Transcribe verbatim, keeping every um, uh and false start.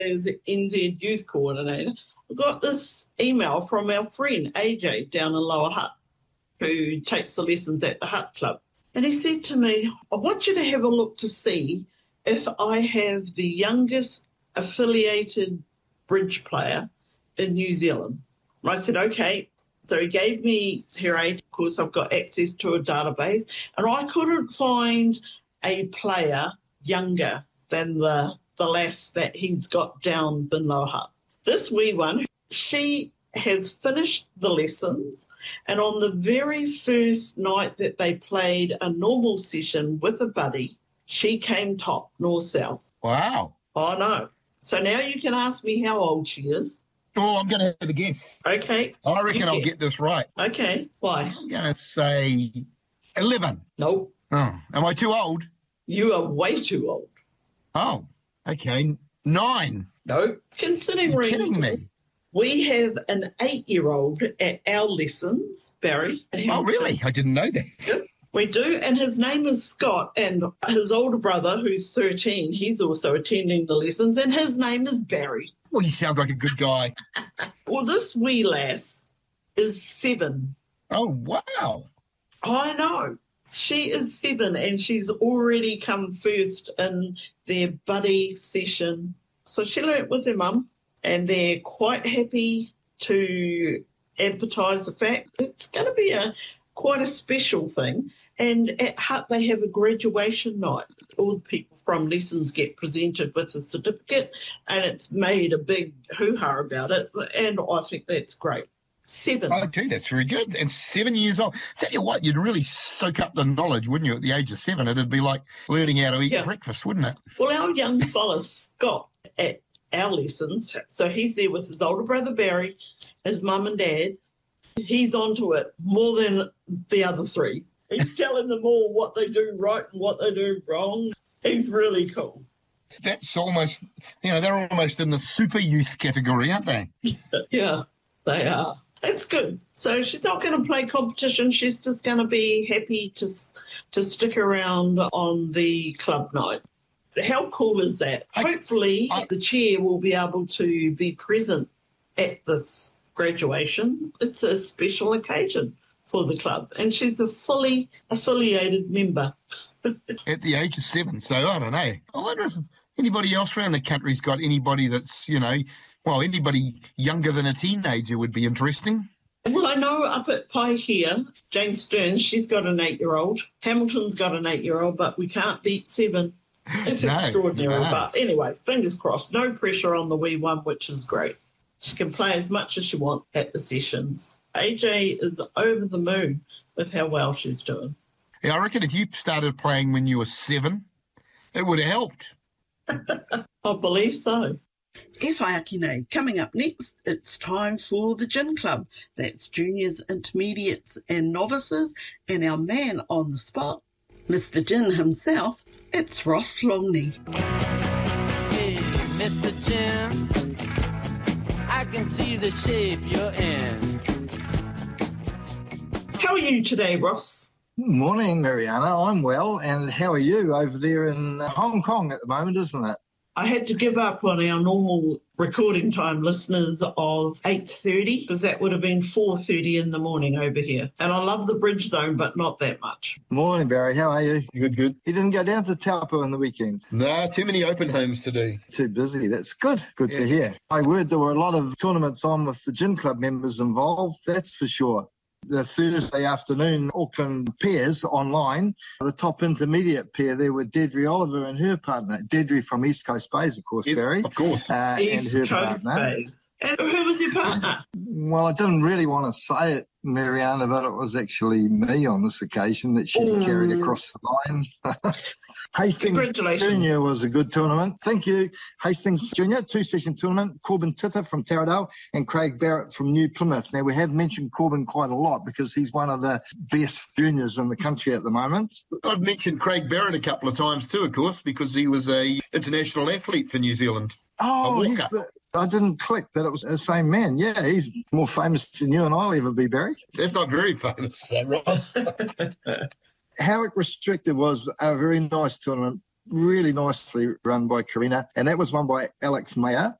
as N Z Youth Coordinator, I got this email from our friend A J down in Lower Hutt, who takes the lessons at the Hutt Club. And he said to me, I want you to have a look to see if I have the youngest affiliated bridge player in New Zealand. And I said, okay. So he gave me her age. Of course, I've got access to a database, and I couldn't find a player younger than the, the lass that he's got down in Lower Hutt. This wee one, she has finished the lessons, and on the very first night that they played a normal session with a buddy, she came top, north-south. Wow. I know. So now you can ask me how old she is. Oh, I'm going to have a guess. Okay. I reckon I'll get this right. Okay. Why? I'm going to say eleven. Nope. Oh, am I too old? You are way too old. Oh, okay. Nine. No. Considering You're kidding me. We have an eight-year-old at our lessons, Barry. Oh, really? I didn't know that. We do, and his name is Scott, and his older brother, who's thirteen, he's also attending the lessons, and his name is Barry. Well, he sounds like a good guy. Well, this wee lass is seven. Oh, wow. I know. She is seven, and she's already come first in their buddy session. So she learnt with her mum, and they're quite happy to advertise the fact it's going to be a quite a special thing. And at Hutt, they have a graduation night. All the people from lessons get presented with a certificate, and it's made a big hoo-ha about it, and I think that's great. Seven. Oh, gee, that's very good. And seven years old. Tell you what, you'd really soak up the knowledge, wouldn't you, at the age of seven? It'd be like learning how to eat yeah. breakfast, wouldn't it? Well, our young fella, Scott, at our lessons, so he's there with his older brother, Barry, his mum and dad. He's onto it more than the other three. He's telling them all what they do right and what they do wrong. He's really cool. That's almost, you know, they're almost in the super youth category, aren't they? Yeah, they are. That's good. So she's not going to play competition. She's just going to be happy to to stick around on the club night. How cool is that? I, Hopefully I, the chair will be able to be present at this graduation. It's a special occasion for the club, and she's a fully affiliated member. At the age of seven, so I don't know. I wonder if anybody else around the country's got anybody that's, you know, well, anybody younger than a teenager would be interesting. Well, I know up at Pai here, Jane Stearns, she's got an eight-year-old. Hamilton's got an eight-year-old, but we can't beat seven. It's no, extraordinary. No. But anyway, fingers crossed. No pressure on the wee one, which is great. She can play as much as she wants at the sessions. A J is over the moon with how well she's doing. Yeah, I reckon if you started playing when you were seven, it would have helped. I believe so. E whai aki nei. Coming up next, it's time for the Gin Club. That's juniors, intermediates and novices, and our man on the spot, Mister Gin himself, it's Ross Longley. Hey, Mister Gin, I can see the shape you're in. How are you today, Ross? Morning, Mariana. I'm well, and how are you over there in Hong Kong at the moment, isn't it? I had to give up on our normal recording time, listeners, of eight thirty, because that would have been four thirty in the morning over here. And I love the Bridge Zone, but not that much. Morning, Barry. How are you? Good, good. You didn't go down to Taupo on the weekend? No, too many open homes to do. Too busy. That's good. Good yeah. to hear. I heard there were a lot of tournaments on with the Gin Club members involved, that's for sure. The Thursday afternoon Auckland pairs online, the top intermediate pair there were Deirdre Oliver and her partner. Deirdre from East Coast Bays, of course, yes, Barry. Of course. Uh, East and her Coast partner. Bays. And who was your partner? Well, I didn't really want to say it, Mariana, but it was actually me on this occasion that she Ooh. carried across the line. Hastings Junior was a good tournament. Thank you. Hastings Junior, two-session tournament. Corbin Titter from Taradale and Craig Barrett from New Plymouth. Now, we have mentioned Corbin quite a lot because he's one of the best juniors in the country at the moment. I've mentioned Craig Barrett a couple of times too, of course, because he was a international athlete for New Zealand. Oh, he's the, I didn't click that it was the same man. Yeah, he's more famous than you and I'll ever be, Barry. That's not very famous, right? Howick Restricted was a very nice tournament. really nicely run by Karina, and that was won by Alex Mayer.